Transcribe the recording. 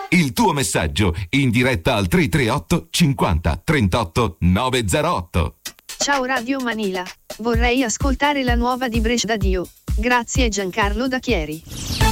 Il tuo messaggio in diretta al 338 50 38 908. Ciao Radio Manila, vorrei ascoltare la nuova di Brescia da Dio. Grazie Giancarlo da Chieri.